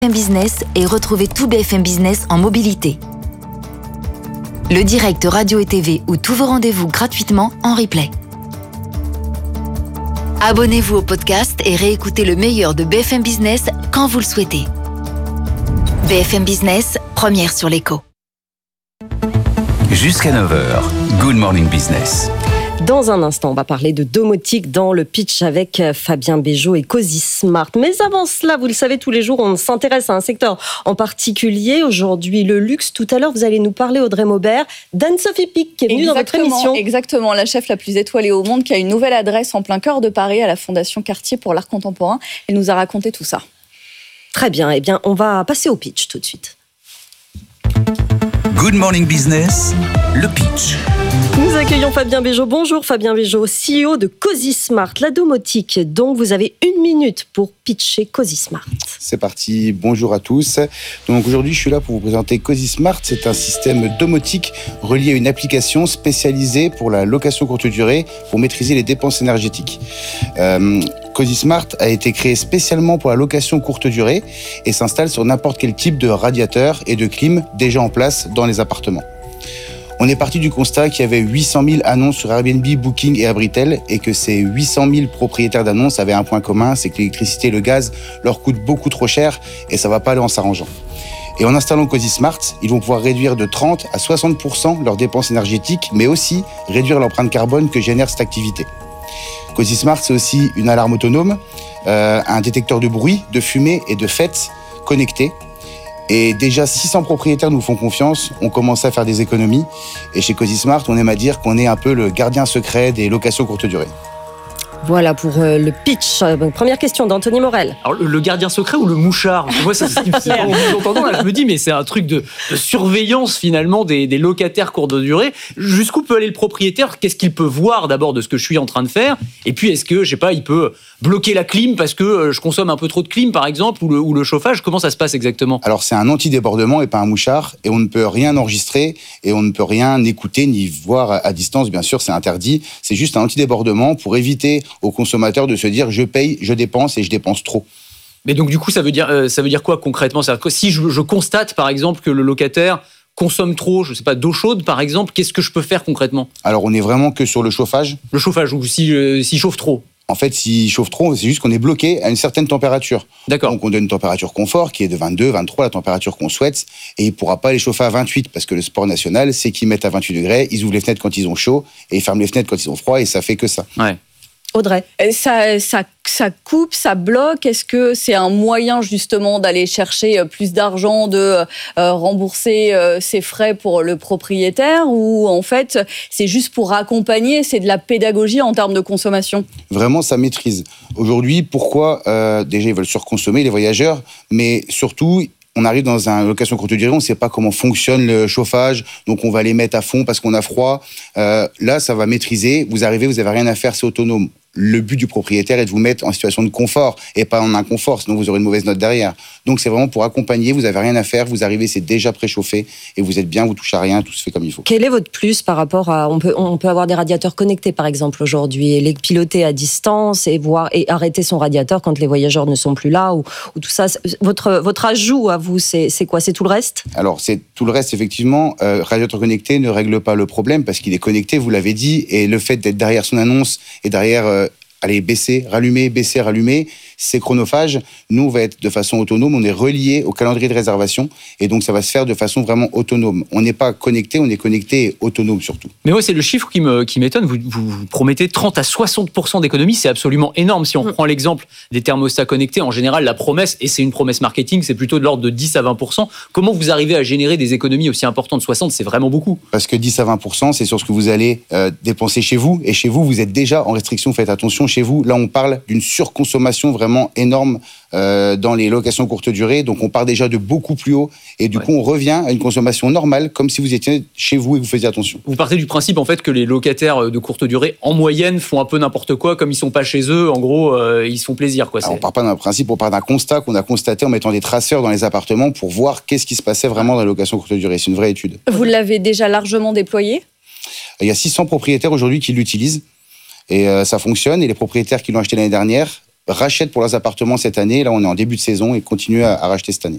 BFM Business et retrouvez tout BFM Business en mobilité. Le direct radio et TV ou tous vos rendez-vous gratuitement en replay. Abonnez-vous au podcast et réécoutez le meilleur de BFM Business quand vous le souhaitez. BFM Business, première sur l'écho. Jusqu'à 9h, Good Morning Business. Dans un instant, on va parler de domotique dans le pitch avec Fabien Béjot et Cosismart. Mais avant cela, vous le savez, tous les jours, on s'intéresse à un secteur en particulier. Aujourd'hui, le luxe. Tout à l'heure, vous allez nous parler, Audrey Maubert, d'Anne-Sophie Pic, qui est venue dans votre émission. Exactement, la chef la plus étoilée au monde, qui a une nouvelle adresse en plein cœur de Paris, à la Fondation Cartier pour l'art contemporain. Elle nous a raconté tout ça. Très bien, eh bien, on va passer au pitch tout de suite. Good Morning Business, le pitch. Nous accueillons Fabien Béjot. Bonjour Fabien Béjot, CEO de Cosismart, la domotique. Donc vous avez 1 minute pour pitcher Cosismart. C'est parti, bonjour à tous. Donc aujourd'hui je suis là pour vous présenter Cosismart. C'est un système domotique relié à une application spécialisée pour la location courte durée pour maîtriser les dépenses énergétiques. Cosismart a été créé spécialement pour la location courte durée et s'installe sur n'importe quel type de radiateur et de clim déjà en place dans les appartements. On est parti du constat qu'il y avait 800 000 annonces sur Airbnb, Booking et Abritel et que ces 800 000 propriétaires d'annonces avaient un point commun, c'est que l'électricité et le gaz leur coûtent beaucoup trop cher et ça ne va pas aller en s'arrangeant. Et en installant Cosismart, ils vont pouvoir réduire de 30 à 60% leurs dépenses énergétiques, mais aussi réduire l'empreinte carbone que génère cette activité. Cosismart, c'est aussi une alarme autonome, un détecteur de bruit, de fumée et de fête connecté. Et déjà 600 propriétaires nous font confiance, on commence à faire des économies. Et chez Cosismart, on aime à dire qu'on est un peu le gardien secret des locations courte durée. Voilà pour le pitch. Première question d'Anthony Morel. Alors, le gardien secret ou le mouchard? Moi, ça, c'est en vous entendant, là, je me dis, mais c'est un truc de surveillance, finalement, des locataires courte durée. Jusqu'où peut aller le propriétaire? Qu'est-ce qu'il peut voir, d'abord, de ce que je suis en train de faire? Et puis, est-ce que, je sais pas, il peut bloquer la clim parce que je consomme un peu trop de clim, par exemple, ou le chauffage? Comment ça se passe exactement? Alors, c'est un anti-débordement et pas un mouchard. Et on ne peut rien enregistrer et on ne peut rien écouter ni voir à distance. Bien sûr, c'est interdit. C'est juste un anti-débordement pour éviter aux consommateurs de se dire je paye, je dépense et je dépense trop. Mais donc du coup ça veut dire quoi concrètement? C'est-à-dire que si je constate par exemple que le locataire consomme trop, je sais pas, d'eau chaude par exemple, qu'est-ce que je peux faire concrètement? Alors on est vraiment que sur le chauffage. Le chauffage, ou s'il chauffe trop? En fait, s'il chauffe trop, c'est juste qu'on est bloqué à une certaine température. D'accord. Donc on donne une température confort qui est de 22, 23, la température qu'on souhaite, et il ne pourra pas les chauffer à 28 parce que le sport national, c'est qu'ils mettent à 28 degrés, ils ouvrent les fenêtres quand ils ont chaud et ils ferment les fenêtres quand ils ont froid et ça fait que ça. Ouais. Audrey. Ça coupe, ça bloque. Est-ce que c'est un moyen justement d'aller chercher plus d'argent, de rembourser ses frais pour le propriétaire, ou en fait c'est juste pour accompagner, c'est de la pédagogie en termes de consommation? Vraiment, ça maîtrise. Aujourd'hui, pourquoi déjà ils veulent surconsommer les voyageurs, mais surtout on arrive dans une location courte durée, on ne sait pas comment fonctionne le chauffage, donc on va les mettre à fond parce qu'on a froid. Là, ça va maîtriser. Vous arrivez, vous n'avez rien à faire, c'est autonome. Le but du propriétaire est de vous mettre en situation de confort et pas en inconfort, sinon vous aurez une mauvaise note derrière. Donc c'est vraiment pour accompagner, vous n'avez rien à faire, vous arrivez, c'est déjà préchauffé et vous êtes bien, vous touchez à rien, tout se fait comme il faut. Quel est votre plus par rapport à... On peut avoir des radiateurs connectés par exemple aujourd'hui, et les piloter à distance et arrêter son radiateur quand les voyageurs ne sont plus là, ou tout ça. Votre ajout à vous, c'est quoi? C'est tout le reste? Alors c'est tout le reste effectivement. Radiateur connecté ne règle pas le problème parce qu'il est connecté, vous l'avez dit, et le fait d'être derrière son annonce et derrière... Allez, baisser, rallumer, c'est chronophage. Nous, on va être de façon autonome, on est relié au calendrier de réservation et donc ça va se faire de façon vraiment autonome. On n'est pas connecté, on est connecté et autonome surtout. Mais ouais, c'est le chiffre qui m'étonne. Vous promettez 30 à 60% d'économie, c'est absolument énorme. Si on prend l'exemple des thermostats connectés, en général, la promesse, et c'est une promesse marketing, c'est plutôt de l'ordre de 10 à 20%. Comment vous arrivez à générer des économies aussi importantes? 60, c'est vraiment beaucoup. Parce que 10 à 20%, c'est sur ce que vous allez dépenser chez vous. Et chez vous, vous êtes déjà en restriction, faites attention. Chez vous, là, on parle d'une surconsommation vraiment énorme dans les locations courte durée. Donc, on part déjà de beaucoup plus haut. Et du coup, on revient à une consommation normale, comme si vous étiez chez vous et que vous faisiez attention. Vous partez du principe, en fait, que les locataires de courte durée, en moyenne, font un peu n'importe quoi. Comme ils ne sont pas chez eux, en gros, ils se font plaisir, quoi. Alors, on part pas d'un principe, on part d'un constat qu'on a constaté en mettant des traceurs dans les appartements pour voir qu'est-ce qui se passait vraiment dans la location courte durée. C'est une vraie étude. Vous l'avez déjà largement déployé? Il y a 600 propriétaires aujourd'hui qui l'utilisent. Et ça fonctionne. Et les propriétaires qui l'ont acheté l'année dernière rachètent pour leurs appartements cette année. Là, on est en début de saison et continuent à racheter cette année.